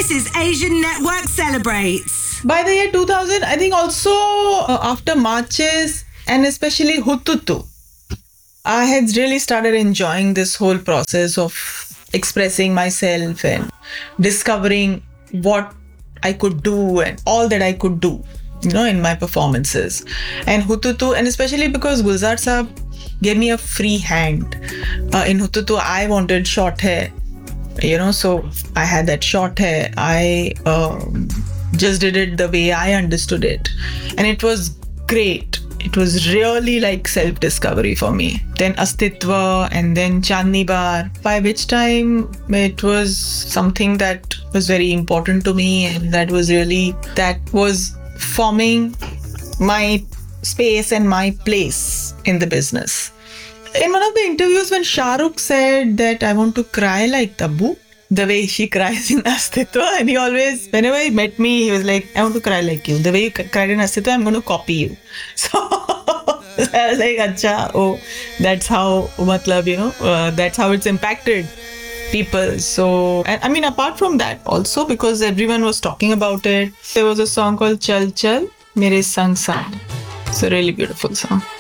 This is Asian Network Celebrates. By the year 2000, I think also after Marches and especially Hututu, I had really started enjoying this whole process of expressing myself and discovering what I could do and all that I could do, in my performances. And Hututu, and especially because Gulzar Saab gave me a free hand. In Hututu, I wanted short hair, so I had that short hair. I just did it the way I understood it. And it was great. It was really like self-discovery for me. Then Astitva and then Chandni Bar, by which time it was something that was very important to me, and that was forming my space and my place in the business. In one of the interviews when Shah Rukh said that I want to cry like Tabu, the way she cries in Astitva, and he always, whenever he met me, he was like, I want to cry like you. The way you cried in Astitva, I'm going to copy you. So I was like, Acha, oh, that's how, that's how it's impacted people. So, and I mean, apart from that, also because everyone was talking about it, there was a song called Chal Chal Mere Sang Sang. It's a really beautiful song.